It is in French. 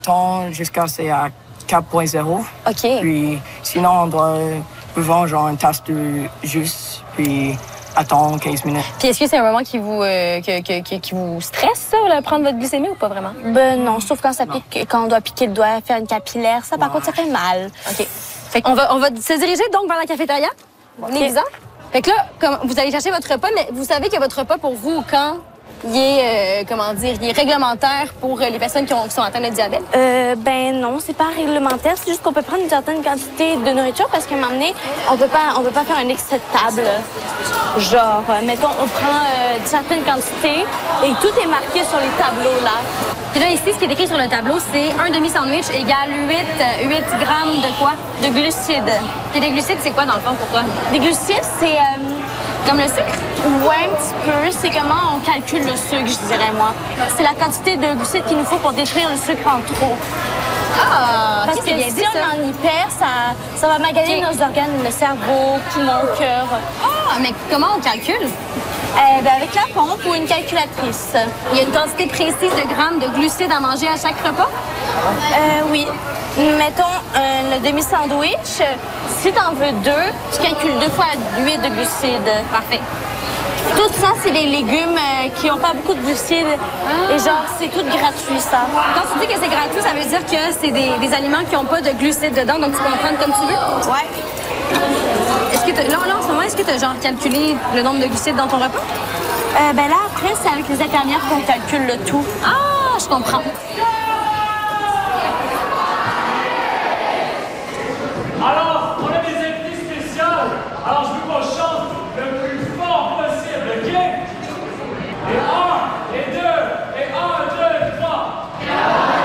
Temps jusqu'à c'est à 4.0. OK. Puis sinon, on doit boire genre une tasse de jus, puis attendre 15 minutes. Puis est-ce que c'est un moment qui vous stresse, ça, là, prendre votre glycémie ou pas vraiment? Ben non, sauf quand ça pique, quand on doit piquer le doigt, faire une capillaire. Ça, par contre, ça fait mal. OK. Fait qu'on va se diriger donc vers la cafétéria. On est exempt. Fait que là, vous allez chercher votre repas, mais vous savez que votre repas, pour vous, quand il est, il est réglementaire pour les personnes qui sont atteintes de diabète? Ben non, c'est pas réglementaire. C'est juste qu'on peut prendre une certaine quantité de nourriture parce qu'à un moment donné, on peut pas faire un excès de table. Genre, mettons, on prend une certaine quantité et tout est marqué sur les tableaux, là. Puis là, ici, ce qui est écrit sur le tableau, c'est un demi-sandwich égale 8 grammes de quoi? De glucides. Puis les glucides, c'est quoi, dans le fond, pour toi? Les glucides, c'est... Comme le sucre? Ouais, un petit peu. C'est comment on calcule le sucre, je dirais, moi. C'est la quantité de glucides qu'il nous faut pour détruire le sucre en trop. Ah! Parce que si on en y perd, ça va maganer nos organes, le cerveau, poumon, cœur. Ah! Mais comment on calcule? Ben avec la pompe ou une calculatrice. Il y a une quantité précise de grammes de glucides à manger à chaque repas? Oui. Mettons le demi-sandwich. Si t'en veux 2, tu calcules 2 fois 8 de glucides. Parfait. Tout ça, c'est des légumes qui n'ont pas beaucoup de glucides. Et genre, c'est tout gratuit, ça. Quand tu dis que c'est gratuit, ça veut dire que c'est des aliments qui n'ont pas de glucides dedans, donc tu peux en prendre comme tu veux? Ouais. Est-ce que là, en ce moment, est-ce que tu as genre calculé le nombre de glucides dans ton repas? Ben là, après, c'est avec les infirmières qu'on calcule le tout. Ah, je comprends.